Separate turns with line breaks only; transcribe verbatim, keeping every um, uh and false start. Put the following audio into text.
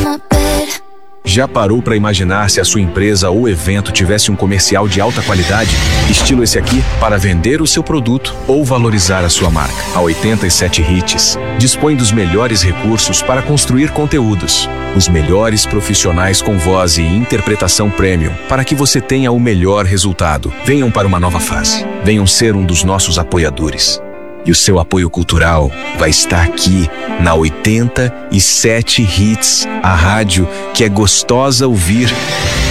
my bed.
Já parou para imaginar se a sua empresa ou evento tivesse um comercial de alta qualidade, estilo esse aqui, para vender o seu produto ou valorizar a sua marca? A oitenta e sete Hits dispõe dos melhores recursos para construir conteúdos, os melhores profissionais com voz e interpretação premium para que você tenha o melhor resultado. Venham para uma nova fase. Venham ser um dos nossos apoiadores. E o seu apoio cultural vai estar aqui na oitenta e sete Hits, a rádio que é gostosa ouvir.